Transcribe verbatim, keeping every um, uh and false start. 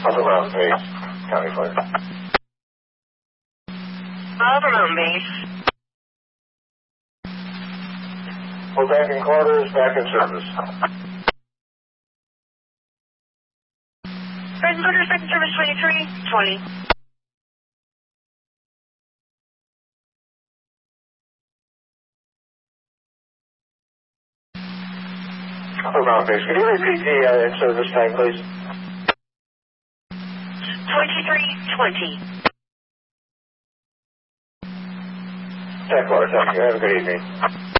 Upper Mountain Base, County Fire. Upper Mountain Base. We're back in quarters, back in service. Present order, second service twenty-three twenty. Upper Mountain Base, can you repeat the uh, in-service time, please? twenty-three twenty. ten four, thank you. Have a good evening.